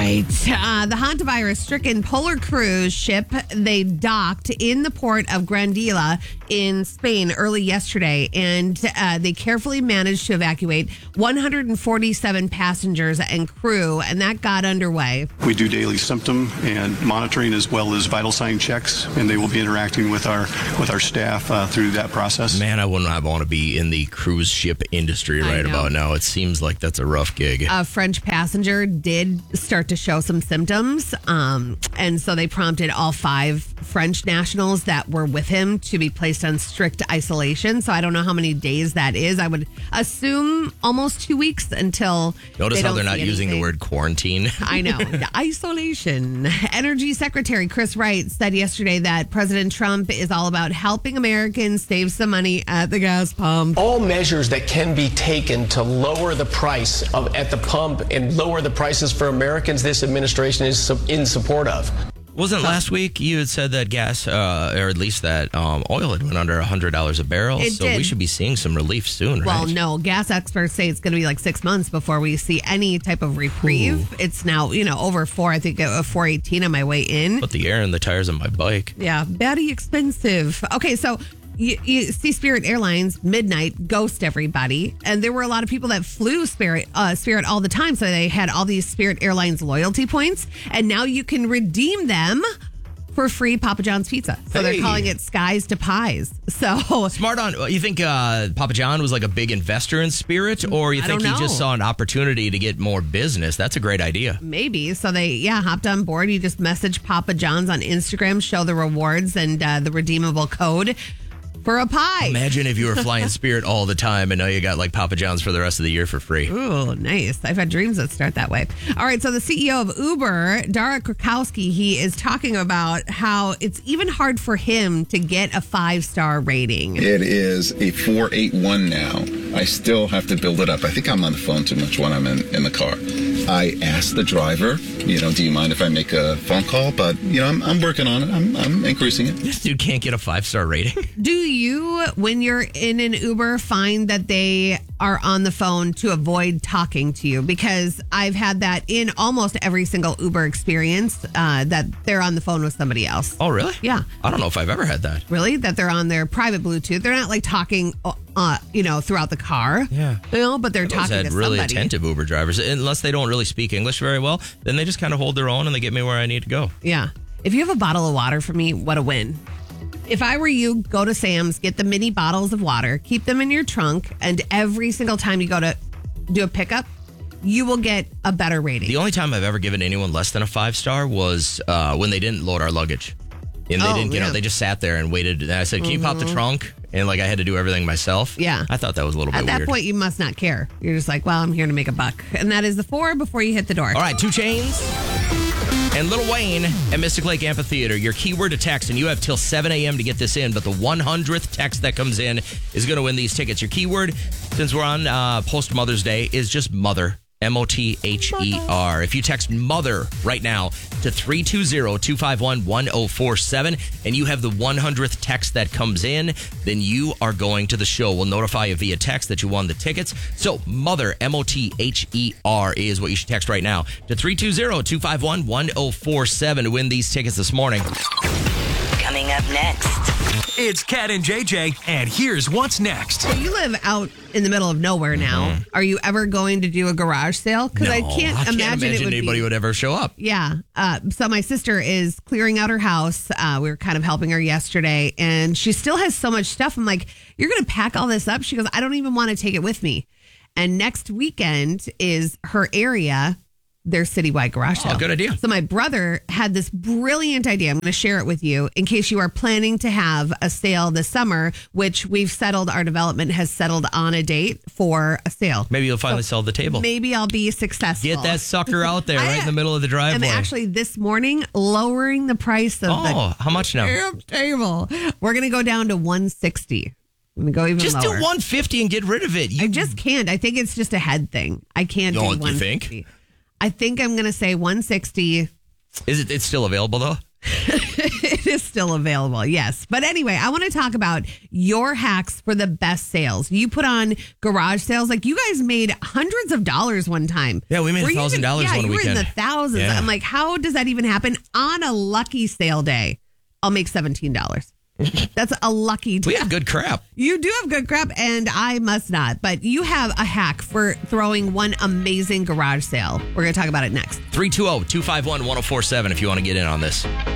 right. The hantavirus-stricken polar cruise ship, they docked in the port of Granadilla in Spain early yesterday, and they carefully managed to evacuate 147 passengers and crew, and that got underway. We do daily symptom and monitoring as well as vital sign checks, and they will be interacting with our staff through that process. Man, I would not want to be in the cruise ship industry right about now. It seems like that's a rough gig. A French passenger did start to show some symptoms, and so they prompted all 5 French nationals that were with him to be placed on strict isolation. So I don't know how many days that is. I would assume almost 2 weeks until. Notice how they're not using the word quarantine. I know. The isolation. Energy Secretary Chris Wright said yesterday that President Trump is all about helping Americans save some money at the gas pump. All measures that can be taken to lower the price at the pump and lower the prices for Americans, this administration is in support of. Wasn't last week you had said that gas, or at least that oil had went under $100 a barrel? So we should be seeing some relief soon, right? Well, no. Gas experts say it's going to be like 6 months before we see any type of reprieve. Ooh. It's now, over 4, I think 418 on my way in. Put the air in the tires of my bike. Yeah, batty expensive. Okay, so you see Spirit Airlines midnight ghost everybody, and there were a lot of people that flew Spirit all the time, so they had all these Spirit Airlines loyalty points, and now you can redeem them for free Papa John's pizza. So they're calling it Skies to Pies. So smart on. You think Papa John was like a big investor in Spirit, or you think he just saw an opportunity to get more business? That's a great idea. Maybe. So they hopped on board. You just message Papa John's on Instagram, show the rewards and the redeemable code for a pie. Imagine if you were flying Spirit all the time and now you got like Papa John's for the rest of the year for free. Ooh, nice. I've had dreams that start that way. All right, so the CEO of Uber, Dara Krakowski, he is talking about how it's even hard for him to get a 5-star rating. It is a 4.81 now. I still have to build it up. I think I'm on the phone too much when I'm in the car. I asked the driver, do you mind if I make a phone call? But, I'm working on it. I'm increasing it. This dude can't get a 5-star rating. Do you, when you're in an Uber, find that they are on the phone to avoid talking to you? Because I've had that in almost every single Uber experience, that they're on the phone with somebody else. Oh, really? Yeah. I don't know if I've ever had that. Really? That they're on their private Bluetooth. They're not like talking, throughout the car. Yeah. But they're talking to somebody. Really attentive Uber drivers. Unless they don't really speak English very well, then they just kind of hold their own and they get me where I need to go. Yeah. If you have a bottle of water for me, what a win. If I were you, go to Sam's, get the mini bottles of water, keep them in your trunk, and every single time you go to do a pickup, you will get a better rating. The only time I've ever given anyone less than a 5-star was when they didn't load our luggage. And they didn't, they just sat there and waited. And I said, can you pop the trunk? And I had to do everything myself. Yeah. I thought that was a little bit weird. At that point, you must not care. You're just like, well, I'm here to make a buck. And that is the 4 before you hit the door. All right, 2 Chainz and Lil Wayne at Mystic Lake Amphitheater. Your keyword to text, and you have till 7 a.m. to get this in, but the 100th text that comes in is going to win these tickets. Your keyword, since we're on post-Mother's Day, is just mother. MOTHER. If you text mother right now to 320-251-1047 and you have the 100th text that comes in, then you are going to the show. We'll notify you via text that you won the tickets. So mother, MOTHER is what you should text right now to 320-251-1047 to win these tickets this morning. Coming up next. It's Kat and JJ, and here's what's next. So you live out in the middle of nowhere now. Mm-hmm. Are you ever going to do a garage sale? Because I can't imagine anybody would ever show up. Yeah. So my sister is clearing out her house. We were kind of helping her yesterday, and she still has so much stuff. I'm like, you're going to pack all this up? She goes, I don't even want to take it with me. And next weekend is her area, their citywide garage sale. Oh, good idea. So my brother had this brilliant idea. I'm going to share it with you in case you are planning to have a sale this summer, which our development has settled on a date for a sale. Maybe you'll finally sell the table. Maybe I'll be successful. Get that sucker out there right in the middle of the driveway. I'm actually this morning lowering the price of how much now? Table. We're going to go down to $160. I'm going to go even just lower. Just do $150 and get rid of it. I just can't. I think it's just a head thing. I can't do $150. You think? I think I'm going to say $160. Is it's still available though? It is still available, yes. But anyway, I want to talk about your hacks for the best sales. You put on garage sales. Like, you guys made hundreds of dollars one time. Yeah, we made Were you $1,000 even- one you weekend. were in the thousands. Yeah. I'm like, how does that even happen? On a lucky sale day, I'll make $17. That's a lucky day. We have good crap. You do have good crap, and I must not. But you have a hack for throwing one amazing garage sale. We're going to talk about it next. 320-251-1047 if you want to get in on this.